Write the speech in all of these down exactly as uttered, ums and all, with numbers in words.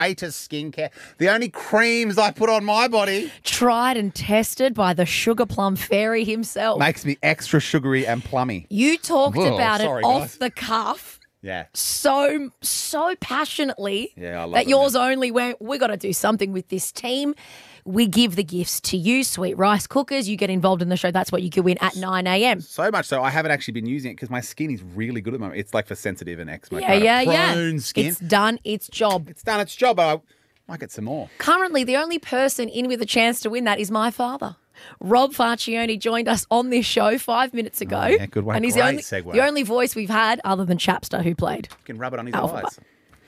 greatest skincare. The only creams I put on my body. Tried and tested by the Sugar Plum Fairy himself. Makes me extra sugary and plummy. You talked Whoa, about sorry, it off guys. the cuff. Yeah. So, so passionately Yeah, I love that it, yours only went, we got to do something with this team. We give the gifts to you, sweet rice cookers. You get involved in the show. That's what you can win at nine a.m. So much so, I haven't actually been using it because my skin is really good at the moment. It's like for sensitive and eczema. Yeah, kind of yeah, yeah. prone skin. It's done its job. It's done its job, but I might get some more. Currently, the only person in with a chance to win that is my father. Rob Farchione joined us on this show five minutes ago. Oh, yeah, good one. And he's Great the only, segue. the only voice we've had other than Chapster who played. You can rub it on his Alphabet. eyes.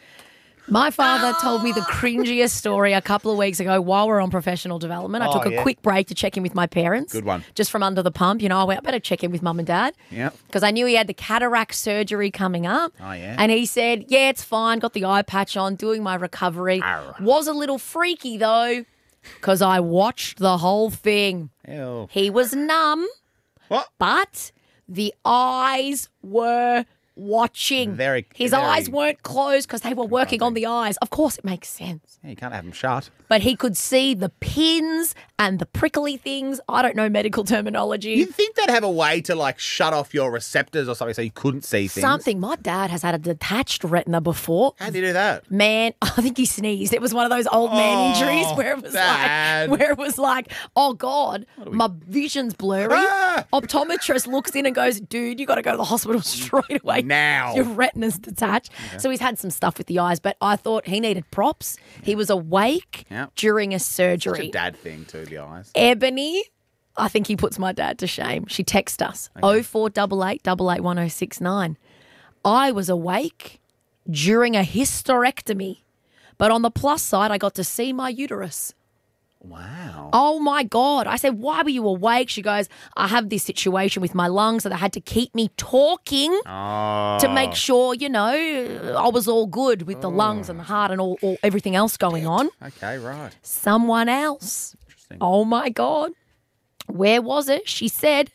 My father told me the cringiest story a couple of weeks ago while we we're on professional development. I Oh, took a yeah. quick break to check in with my parents. Good one. Just from under the pump. You know, I went, I better check in with mum and dad. Yep. Because I knew he had the cataract surgery coming up. Oh, yeah? And he said, yeah, it's fine. Got the eye patch on, doing my recovery. Arr. Was a little freaky, though, because I watched the whole thing. Ew. He was numb, What? but the eyes were watching. Very- His very eyes weren't closed because they were working on the eyes. Of course, it makes sense. Yeah, you can't have them shut. But he could see the pins and the prickly things. I don't know medical terminology. You'd think they'd have a way to like shut off your receptors or something so you couldn't see things. Something. My dad has had a detached retina before. How do you do that? Man, I think he sneezed. It was one of those old man Oh, injuries where it was Dad. like, where it was like, oh God, my vision's blurry. Ah! Optometrist looks in and goes, dude, you got to go to the hospital straight away. Now. Your retina's detached. So he's had some stuff with the eyes, but I thought he needed props. He was awake Yeah. during a Such surgery. a dad thing too, the eyes. Ebony, I think he puts my dad to shame. She texted us, oh four eight eight, eight eight one oh six nine. I was awake during a hysterectomy, but on the plus side, I got to see my uterus. Wow. Oh, my God. I said, why were you awake? She goes, I have this situation with my lungs, so they had to keep me talking Oh. to make sure, you know, I was all good with the lungs and the heart and all, all everything else going on. Okay, right. Someone else. Interesting. Oh, my God. Where was it? She said,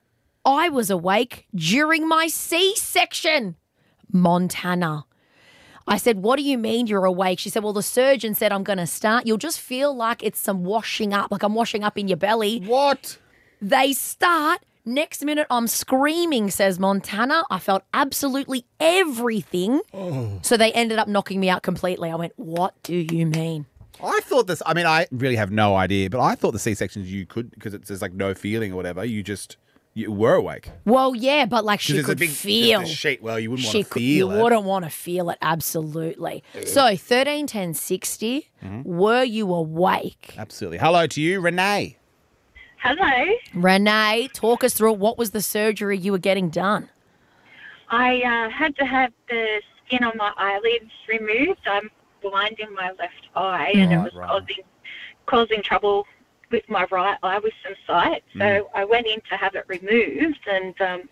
I was awake during my C-section. Montana. I said, what do you mean you're awake? She said, well, the surgeon said I'm going to start. You'll just feel like it's some washing up, like I'm washing up in your belly. What? They start. Next minute, I'm screaming, says Montana. I felt absolutely everything. Oh. So they ended up knocking me out completely. I went, what do you mean? I thought this, I mean, I really have no idea, but I thought the C-sections you could, because it's there's like no feeling or whatever, you just, you were awake. Well, yeah, but like she There's a could big feel. there's a sheet. Well, you wouldn't She want to could, feel you it. wouldn't want to feel it, absolutely. So thirteen ten sixty, were you awake? Absolutely. Hello to you, Renee. Hello. Renee, talk us through it. What was the surgery you were getting done? I uh, had to have the skin on my eyelids removed. I'm blind in my left eye, and it Right, was right. causing causing trouble with my right eye with some sight. So Mm. I went in to have it removed, and um,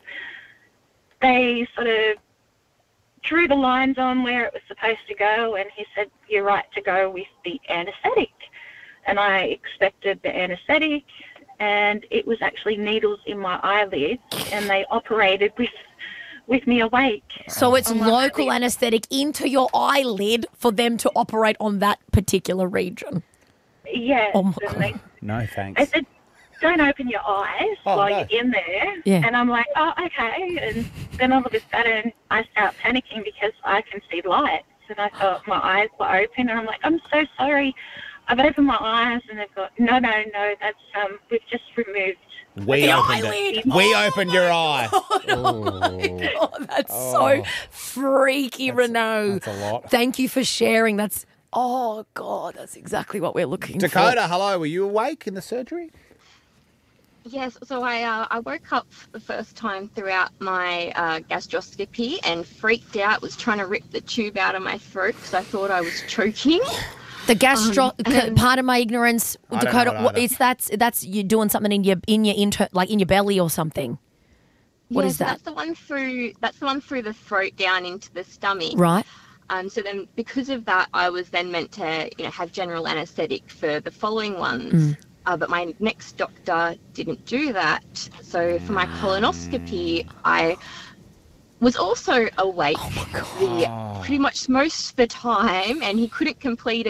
they sort of drew the lines on where it was supposed to go, and he said, you're right to go with the anaesthetic. And I expected the anaesthetic, and it was actually needles in my eyelids, and they operated with with me awake. So it's on my local eyelid. anaesthetic into your eyelid for them to operate on that particular region. Yeah. Oh, my and they, No, I thanks. said, don't open your eyes Oh, while no. you're in there. Yeah. And I'm like, oh, okay. And then all of a sudden I start panicking because I can see lights. And I thought my eyes were open. And I'm like, I'm so sorry. I've opened my eyes. And they've got, no, no, no, that's, um, we've just removed. We The opened eyelid. it. We opened your eye. Oh, my God, that's so freaky, Renault. That's a lot. Thank you for sharing. That's, oh, God, that's exactly what we're looking for. Dakota, hello. Were you awake in the surgery? Yes, so I uh, I woke up for the first time throughout my uh, gastroscopy and freaked out, was trying to rip the tube out of my throat because I thought I was choking. The gastro, Um, and- pardon my ignorance, I don't Dakota. know it What, either. it's that's that's you doing something in your in your inter, like in your belly or something. What yes, is that? That's the one through. That's the one through the throat down into the stomach. Right. Um. So then, because of that, I was then meant to, you know, have general anaesthetic for the following ones. Mm. Uh, but my next doctor didn't do that. So for my colonoscopy, I was also awake Oh my God. the, pretty much most of the time, and he couldn't complete it.